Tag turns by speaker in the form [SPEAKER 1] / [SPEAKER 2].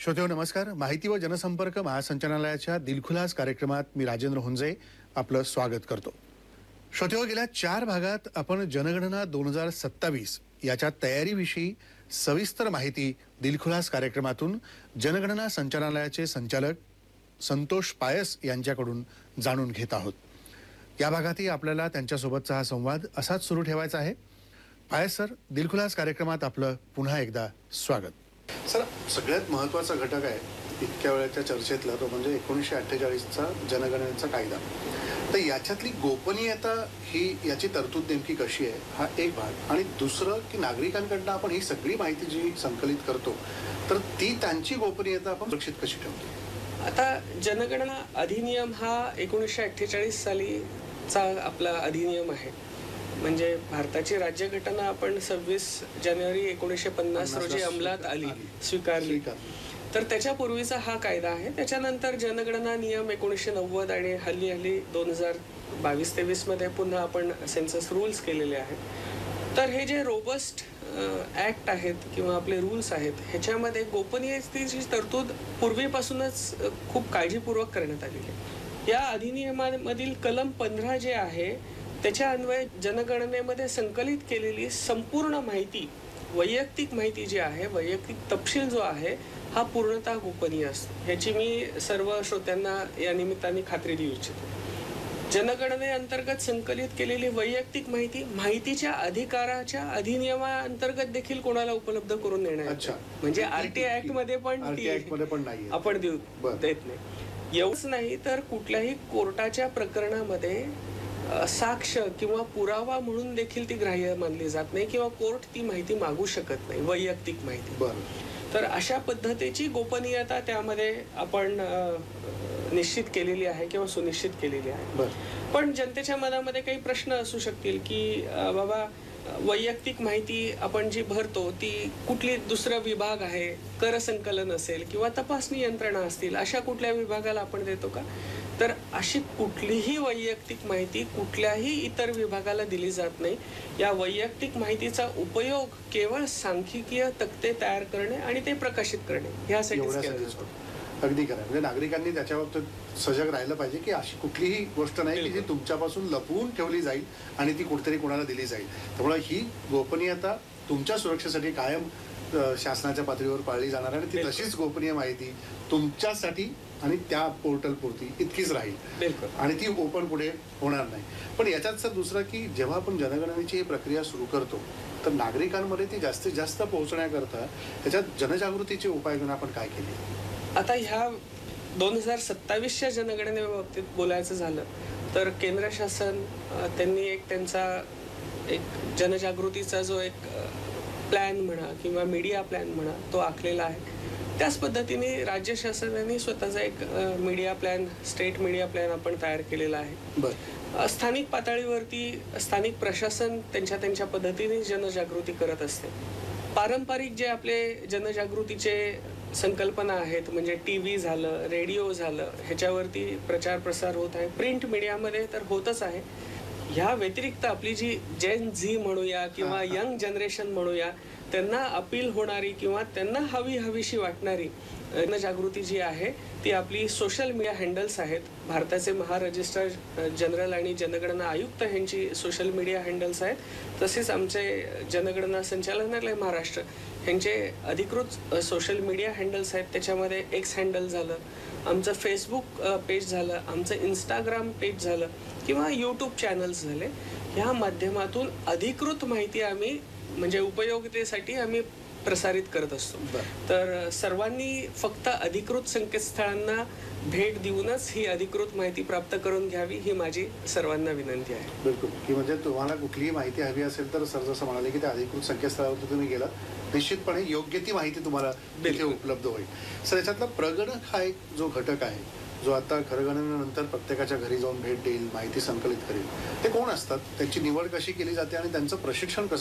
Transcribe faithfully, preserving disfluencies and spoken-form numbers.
[SPEAKER 1] श्रोतेहो नमस्कार. माहिती व जनसंपर्क महासंचालनालयाच्या दिलखुलास कार्यक्रमात मी राजेंद्र हुंजे आपलं स्वागत करतो. श्रोतेहो, गेल्या चार भागात आपण जनगणना दोन हजार सत्तावीस याच्या तयारीविषयी सविस्तर माहिती दिलखुलास कार्यक्रमातून जनगणना संचालनालयाचे संचालक संतोष पायस यांच्याकडून जाणून घेत आहोत. या भागातही आपल्याला त्यांच्यासोबतचा हा संवाद असाच सुरू ठेवायचा आहे. पायस सर, दिलखुलास कार्यक्रमात आपलं पुन्हा एकदा स्वागत. सर, सगळ्यात महत्त्वाचा घटक आहे इतक्या वेळेच्या चर्चेतला, तो म्हणजे एकोणीसशे अठ्ठेचाळीसचा जनगणनेचा कायदा. तर याच्यातली गोपनीयता ही याची तरतूद नेमकी कशी आहे, हा एक भाग. आणि दुसरं की नागरिकांकडनं आपण ही सगळी माहिती जी संकलित करतो तर ती त्यांची गोपनीयता आपण सुरक्षित कशी ठेवतो.
[SPEAKER 2] आता जनगणना अधिनियम हा एकोणीसशे अठ्ठेचाळीस सालीचा आपला अधिनियम आहे. म्हणजे भारताची राज्यघटना आपण सव्वीस जानेवारी एकोणीसशे पन्नास रोजी अंमलात आली, स्वीकारली. तर त्याच्यापूर्वीचा हा कायदा आहे. त्याच्यानंतर जनगणना नियम एकोणीसशे नव्वद आणि हल्ली हल्ली दोन हजार बावीस तेवीस मध्ये पुन्हा आपण सेन्सस रूल्स केलेले आहेत. तर हे जे रोबस्ट ॲक्ट आहेत किंवा आपले रूल्स आहेत, ह्याच्यामध्ये गोपनीयतेची तरतूद पूर्वीपासूनच खूप काळजीपूर्वक करण्यात आलेली आहे. या अधिनियमामधील कलम पंधरा जे आहे त्याच्या अन्वये जनगणनेमध्ये संकलित केलेली संपूर्ण माहिती, वैयक्तिक माहिती जी आहे, वैयक्तिक तपशील जो आहे हा पूर्णतः गोपनीय असतो. ह्याची मी सर्व श्रोत्यांना या निमित्ताने खात्री देऊ इच्छितो. जनगणनेअंतर्गत संकलित केलेली वैयक्तिक माहिती माहितीच्या अधिकाराच्या अधिनियमाअंतर्गत देखील कोणाला उपलब्ध करून देण्यात, म्हणजे आरटी ऍक्ट मध्ये पण आपण देऊ देत नाही. एवढंच नाही तर कुठल्याही कोर्टाच्या प्रकरणामध्ये साक्ष किंवा पुरावा म्हणून देखील ती ग्राह्य मानली जात नाही किंवा कोर्ट ती माहिती मागू शकत नाही, वैयक्तिक माहिती. तर अशा पद्धतीची गोपनीयता त्यामध्ये आपण निश्चित केलेली आहे किंवा सुनिश्चित केलेली आहे. पण जनतेच्या मनामध्ये काही प्रश्न असू शकतील की बाबा वैयक्तिक माहिती आपण जी भरतो ती कुठली दुसरा विभाग आहे, कर संकलन असेल किंवा तपासणी यंत्रणा असतील, अशा कुठल्या विभागाला आपण देतो का? तर अशी कुठलीही वैयक्तिक माहिती कुठल्याही इतर विभागाला दिली जात नाही. या वैयक्तिक माहितीचा उपयोग केवळ सांख्यिकीय तक्ते तयार करणे आणि ते प्रकाशित करणे ह्यासाठी केला जातो.
[SPEAKER 1] अगदी खरं. म्हणजे नागरिकांनी त्याच्यावर सजग राहिलं पाहिजे की अशी कुठलीही गोष्ट नाही की जी तुमच्यापासून लपवून ठेवली जाईल आणि ती कुठेतरी कोणाला दिली जाईल. त्यामुळे ही गोपनीयता तुमच्या सुरक्षेसाठी कायम शासनाच्या पातळीवर पाळली जाणार आणि ती तशीच गोपनीय माहिती तुमच्यासाठी आणि त्या पोर्टल पुरती इतकीच राहील आणि ती ओपन पुढे होणार नाही. पण याच्यात दुसरं की जेव्हा आपण जनगणनेची ही प्रक्रिया सुरू करतो तर नागरिकांमध्ये ती जास्तीत जास्त पोहोचण्याकरता त्याच्यात जनजागृतीचे उपाययोजना आपण काय केली.
[SPEAKER 2] आता ह्या दोन हजार सत्तावीसच्या जनगणनेबाबतीत बोलायचं झालं तर केंद्र शासन त्यांनी एक त्यांचा एक जनजागृतीचा जो एक प्लॅन म्हणा किंवा मीडिया प्लॅन म्हणा तो आखलेला आहे. त्याच पद्धतीने राज्य शासनाने स्वतःचा एक media plan, state media plan आपण तयार केलेला आहे. स्थानिक पातळीवरती स्थानिक प्रशासन त्यांच्या त्यांच्या पद्धतीने जनजागृती करत असते. पारंपरिक जे आपले जनजागृतीचे संकल्पना आहेत, म्हणजे टी व्ही झालं, रेडिओ झालं, ह्याच्यावरती प्रचार प्रसार होत आहे. प्रिंट मीडियामध्ये तर होतच आहे. ह्या व्यतिरिक्त आपली जी जेन झी म्हणूया किंवा यंग जनरेशन म्हणूया, त्यांना अपील होणारी किंवा त्यांना हवी हवीशी वाटणारी जनजागृती जी आहे ती आपली सोशल मीडिया हँडल्स आहेत. भारताचे महारजिस्ट्रार जनरल आणि जनगणना आयुक्त यांची सोशल मीडिया हँडल्स आहेत. तसेच आमचे जनगणना संचालनालय महाराष्ट्र यांचे अधिकृत सोशल मीडिया हँडल्स आहेत. त्याच्यामध्ये एक्स हँडल झालं, आमचं फेसबुक पेज झालं, आमचं इंस्टाग्राम पेज झालं किंवा यूट्यूब चॅनल्स झाले. ह्या माध्यमातून अधिकृत माहिती आम्ही म्हणजे उपयोगितेसाठी आम्ही प्रसारित करत असतो. तर सर्वांनी फक्त अधिकृत संकेतस्थळांना भेट देऊनच ही अधिकृत माहिती प्राप्त करून घ्यावी ही माझी सर्वांना विनंती आहे.
[SPEAKER 1] बिलकुल. की म्हणजे तुम्हाला कुठलीही माहिती हवी असेल तर सर जसं म्हणाले की त्या अधिकृत संकेतस्थळावर तुम्ही गेला निश्चितपणे योग्य ती माहिती तुम्हाला तिथे उपलब्ध होईल. सर, याच्यातला प्रगणक हा एक जो घटक आहे जो आता खरगणनेनंतर प्रत्येकाच्या घरी जाऊन भेट देईल, माहिती संकलित करेल, ते कोण असतात, त्यांची निवड कशी केली जाते आणि त्यांचं प्रशिक्षण कसं